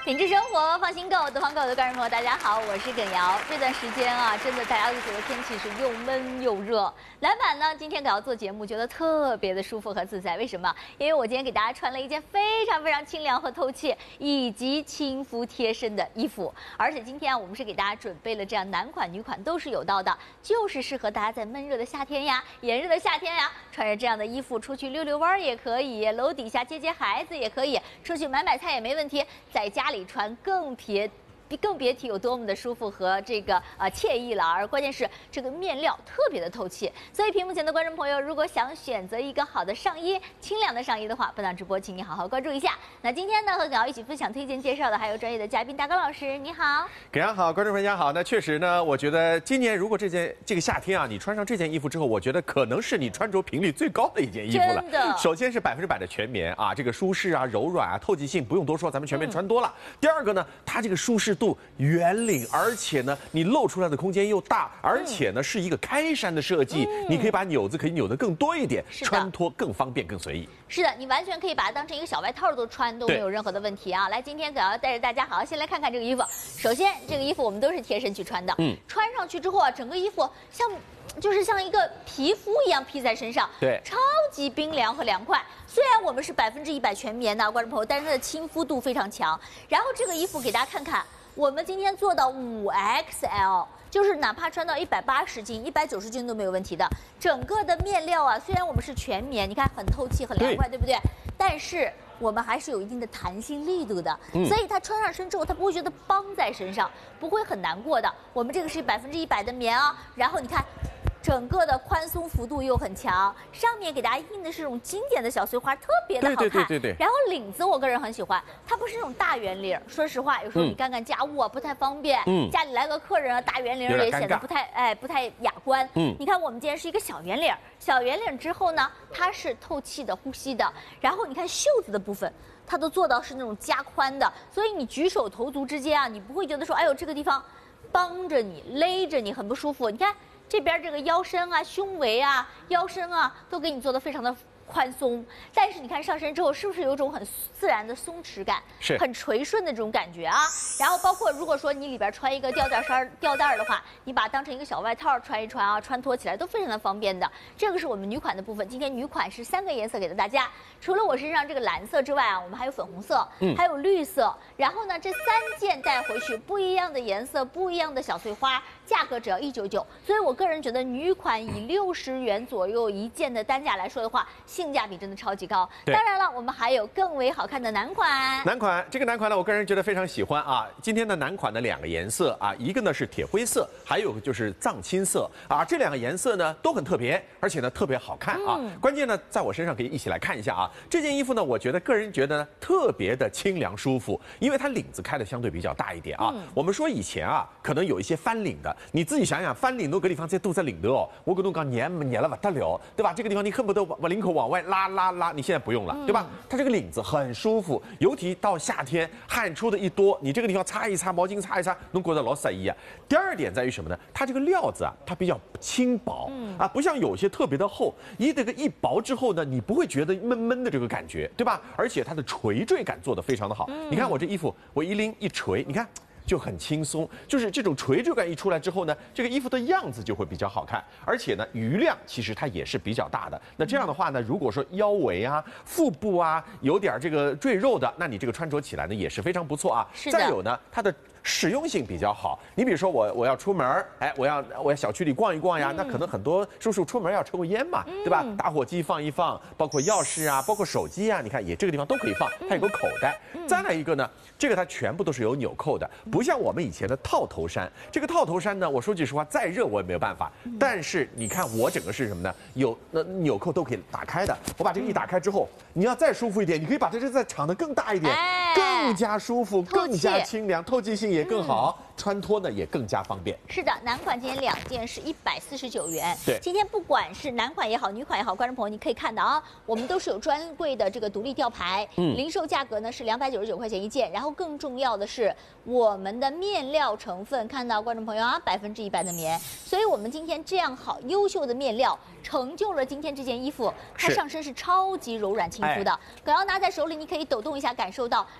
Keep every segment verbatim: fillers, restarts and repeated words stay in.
品质生活，放心购，东方购的观众朋友，大家好，我是耿瑶。这段时间啊，真的大家都觉得天气是又闷又热。篮板呢，今天给要做节目，觉得特别的舒服和自在。为什么？因为我今天给大家穿了一件非常非常清凉和透气，以及亲肤贴身的衣服。而且今天啊，我们是给大家准备了这样男款、女款都是有到的，就是适合大家在闷热的夏天呀、炎热的夏天呀，穿着这样的衣服出去溜溜弯也可以，楼底下接接孩子也可以，出去买买菜也没问题，在家里穿更别。更别提有多么的舒服和这个呃惬意了，而关键是这个面料特别的透气。所以屏幕前的观众朋友，如果想选择一个好的上衣、清凉的上衣的话，本档直播请你好好关注一下。那今天呢，和耿瑶一起分享、推荐、介绍的还有专业的嘉宾大高老师，你好。 耿阳好，观众朋友大家好。那确实呢，我觉得今年如果这件这个夏天啊，你穿上这件衣服之后，我觉得可能是你穿着频率最高的一件衣服了。 真的。 首先是百分之百的全棉啊，这个舒适啊、柔软啊、透气性不用多说，咱们全棉穿多了。嗯、第二个呢，它这个舒适度圆。领，而且呢，你露出来的空间又大，而且呢是一个开衫的设计，嗯、你可以把纽子可以扭得更多一点，穿脱更方便、更随意。 是的，你完全可以把它当成一个小外套都穿，都没有任何的问题啊！来，今天耿瑶带着大家好好先来看看这个衣服。首先，这个衣服我们都是贴身去穿的，嗯，穿上去之后啊，整个衣服像就是像一个皮肤一样披在身上， 对， 超级冰凉和凉快。虽然我们是百分之一百全棉的观众朋友，但是它的亲肤度非常强。然后这个衣服给大家看看。我们今天做到五 X L， 就是哪怕穿到一百八十斤、一百九十斤都没有问题的。整个的面料啊，虽然我们是全棉，你看很透气、很凉快， 对, 对不对？但是我们还是有一定的弹性力度的，嗯、所以它穿上身之后，它不会觉得绑在身上，不会很难过的。我们这个是百分之一百的棉啊，然后你看。整个的宽松幅度又很强，上面给大家印的是这种经典的小碎花，特别的好看。 对对对对对。 然后领子我个人很喜欢，它不是那种大圆领。说实话，有时候你干干家务啊不太方便，嗯，家里来个客人啊，大圆领也显得不太哎不太雅观。嗯，你看我们今天是一个小圆领，小圆领之后呢，它是透气的、呼吸的。然后你看袖子的部分，它都做到是那种加宽的，所以你举手投足之间啊，你不会觉得说哎呦这个地方帮着你勒着你很不舒服。你看。这边这个腰身啊、胸围啊、腰身啊，都给你做的非常的宽松。但是你看上身之后，是不是有种很自然的松弛感？ 是， 很垂顺的这种感觉啊。然后包括如果说你里边穿一个吊带衫、吊带的话，你把它当成一个小外套穿一穿啊，穿脱起来都非常的方便的。这个是我们女款的部分。今天女款是三个颜色给到大家，除了我身上这个蓝色之外啊，我们还有粉红色，嗯，还有绿色。然后呢，这三件带回去不一样的颜色、不一样的小碎花。价格只要一九九，所以我个人觉得女款以六十元左右一件的单价来说的话，性价比真的超级高。当然了，我们还有更为好看的男款。 男款这个男款呢，我个人觉得非常喜欢啊。今天的男款的两个颜色啊，一个呢是铁灰色，还有就是藏青色啊。这两个颜色呢都很特别，而且呢特别好看啊。嗯、关键呢，在我身上可以一起来看一下啊。这件衣服呢，我觉得个人觉得呢特别的清凉舒服，因为它领子开的相对比较大一点啊。嗯、我们说以前啊，可能有一些翻领的。你自己想想，翻领那个地方在都在领的哦，我跟侬讲粘粘了不得了，对吧？这个地方你恨不得把领口往外拉拉拉，你现在不用了，对吧？它这个领子很舒服，尤其到夏天汗出的一多，你这个地方擦一擦，毛巾擦一擦，侬觉得老适意啊。第二点在于什么呢？它这个料子啊，它比较轻薄，啊，不像有些特别的厚，一这个一薄之后呢，你不会觉得闷闷的这个感觉，对吧？而且它的垂坠感做得非常的好。你看我这衣服，我一拎一垂，你看。就很轻松，就是这种垂坠感一出来之后呢，这个衣服的样子就会比较好看，而且呢，余量其实它也是比较大的。那这样的话呢，如果说腰围啊、腹部啊有点这个赘肉的，那你这个穿着起来呢也是非常不错啊。 是的。 再有呢，它的实用性比较好。你比如说我我要出门，哎，我要我要小区里逛一逛呀，嗯、那可能很多叔叔出门要抽个烟嘛，对吧？嗯、打火机放一放，包括钥匙啊，包括手机啊，你看也这个地方都可以放，它有个口袋。嗯、再来一个呢，这个它全部都是有纽扣的，不像我们以前的套头衫。这个套头衫呢，我说句实话，再热我也没有办法。嗯、但是你看我整个是什么呢？有那纽扣都可以打开的。我把这个一打开之后，你要再舒服一点，你可以把这个再敞得更大一点，哎、更加舒服，更加清凉，透气性也更好。嗯穿脱呢也更加方便。是的，男款今天两件是一百四十九元。 对， 今天不管是男款也好，女款也好，观众朋友你可以看到啊，我们都是有专柜的这个独立吊牌，嗯，零售价格呢是两百九十九块钱一件。然后更重要的是，我们的面料成分，看到观众朋友啊，百分之一百的棉，所以我们今天这样好优秀的面料，成就了今天这件衣服，它上身是超级柔软亲肤的。耿瑶拿在手里，你可以抖动一下，感受到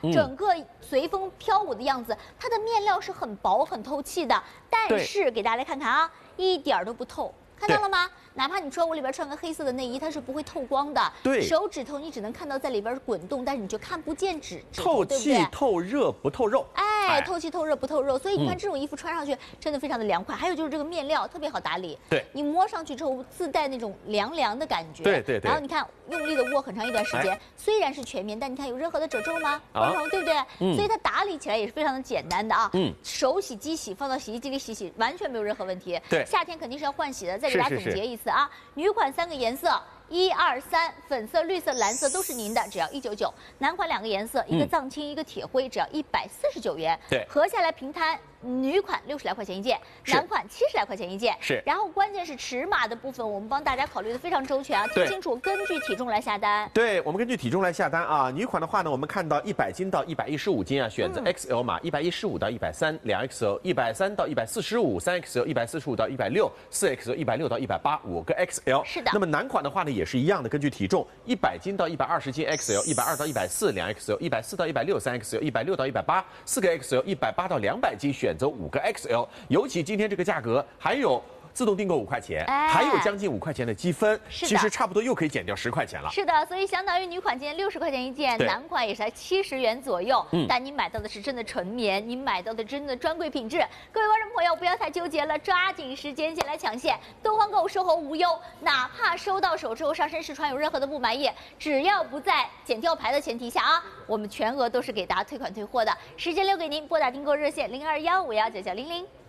嗯、 整个随风飘舞的样子。它的面料是很薄、很透气的，但是给大家来看看啊，一点都不透。 看到了吗？哪怕你穿我里边穿个黑色的内衣，它是不会透光的。 对， 手指头你只能看到在里边滚动，但是你就看不见指指头， 透气、透热不透肉。 哎，哎透气、透热不透肉，所以你看这种衣服穿上去真的非常的凉快。还有就是这个面料特别好打理， 对， 你摸上去之后自带那种凉凉的感觉。 对对对。 然后你看用力的握很长一段时间，虽然是全棉，但你看有任何的褶皱吗？光头，对不对？嗯。所以它打理起来也是非常的简单的啊。嗯。手洗、机洗，放到洗衣机里洗洗，完全没有任何问题。 对。 夏天肯定是要换洗的，再给大家总结一次。 啊，女款三个颜色，一二三，粉色、绿色、蓝色都是您的，只要一九九。男款两个颜色，一个藏青，一个铁灰，只要一百四十九元。 对， 合下来平摊，女款六十来块钱一件，男款七十来块钱一件。 是。然后关键是尺码的部分，我们帮大家考虑的非常周全啊，听清楚，根据体重来下单。 对，我们根据体重来下单啊。女款的话呢，我们看到一百斤到一百一十五斤啊，选择 X L 码，一百一十五到一百三，两 X L， 一百三到一百四十五，三 X L， 一百四十五到一百六，四 X L， 一百六到一百八，五个 X L。 是的。 那么男款的话呢，也是一样的，根据体重，一百斤到一百二十斤 X L， 一百二到一百四，两 X L， 一百四到一百六，三 X L， 一百六到一百八，四个 X L， 一百八到两百斤，选择五个 X L。 尤其今天这个价格，还有自动订购五块钱，哎、还有将近五块钱的积分，其实差不多又可以减掉十块钱了。 是的，所以相当于女款今天六十块钱一件，男款也是才七十元左右。嗯，但你买到的是真的纯棉，你买到的真的专柜品质。各位观众朋友，不要太纠结了，抓紧时间先来抢现。东方购售后无忧，哪怕收到手之后上身试穿有任何的不满意，只要不在剪掉牌的前提下啊，我们全额都是给大家退款退货的。时间留给您，拨打订购热线零二幺五幺九九零零。